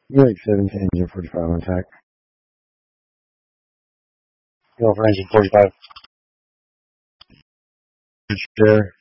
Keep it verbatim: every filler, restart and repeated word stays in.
You like seventeen, engine forty-five on attack. You go for engine forty-five. Share.